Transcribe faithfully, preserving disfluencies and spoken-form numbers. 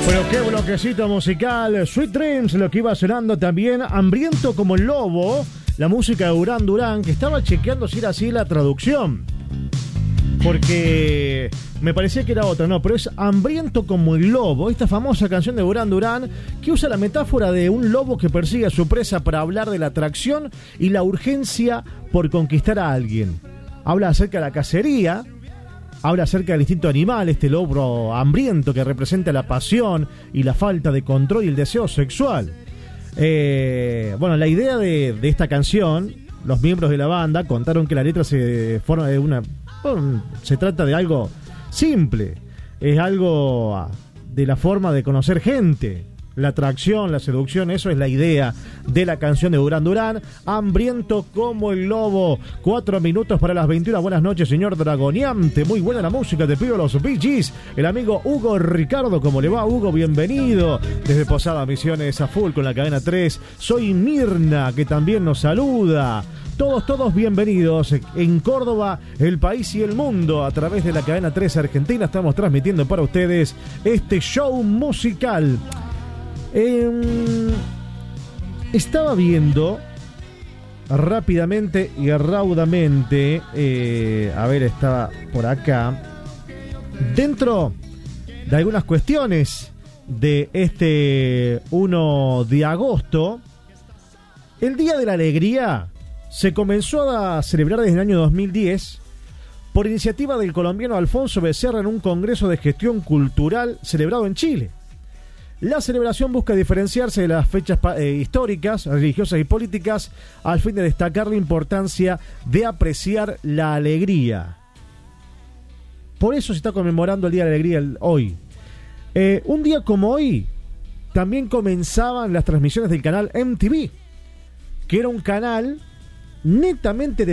Bueno, qué bloquecito musical. Sweet Dreams, lo que iba sonando también. Hambriento como el lobo, la música de Durán Durán, que estaba chequeando si era así la traducción, porque me parecía que era otra, no, pero es Hambriento como el lobo, esta famosa canción de Durán Durán, que usa la metáfora de un lobo que persigue a su presa para hablar de la atracción y la urgencia por conquistar a alguien. Habla acerca de la cacería, habla acerca del instinto animal, este lobo hambriento que representa la pasión y la falta de control y el deseo sexual. Eh, bueno, la idea de, de esta canción, los miembros de la banda contaron que la letra se forma de una... Bueno, se trata de algo simple, es algo de la forma de conocer gente, la atracción, la seducción, eso es la idea de la canción de Durán Durán. Hambriento como el lobo. Cuatro minutos para las veintiuna. Buenas noches, señor Dragoneante. Muy buena la música, te pido los Bee Gees. El amigo Hugo Ricardo, ¿cómo le va, Hugo? Bienvenido desde Posada Misiones a full con la cadena tres. Soy Mirna, que también nos saluda. Todos, todos bienvenidos en Córdoba, el país y el mundo. A través de la cadena tres Argentina estamos transmitiendo para ustedes este show musical. Eh, estaba viendo rápidamente y raudamente, eh, a ver, estaba por acá, dentro de algunas cuestiones de este primero de agosto, el Día de la Alegría se comenzó a celebrar desde el año dos mil diez por iniciativa del colombiano Alfonso Becerra en un congreso de gestión cultural celebrado en Chile. La celebración busca diferenciarse de las fechas eh, históricas, religiosas y políticas al fin de destacar la importancia de apreciar la alegría. Por eso se está conmemorando el Día de la Alegría el, hoy. Eh, un día como hoy también comenzaban las transmisiones del canal M T V, que era un canal netamente de